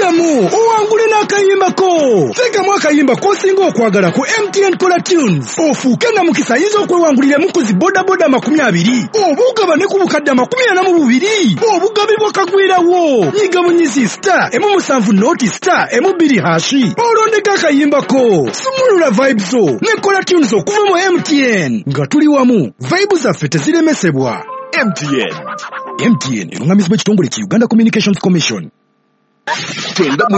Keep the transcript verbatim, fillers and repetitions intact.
Teekamu owangule n'akayimba ko. Teekamu akayimba k'osinga okwagala ku M T N Color Tunes. Ofuuke na mukisa ayinza okwewanguliramu ku zi boda boda makumi abiri. Oba ogabane ku bukadde amakumi ana mu bubiri. Obugabibwa kagwirawo. Nyiga munyizi star emu musanvu noti star emu bbiri hashi. Olondeka akayimba ko. Sumulula vibes zo ne Color Tunes okuva mu M T N. Nga tuli wamu, vibes zaffe teziremesebwa. M T N. M T N erungamizibwa ekitongole ki Uganda Communications Commission. Twenda mu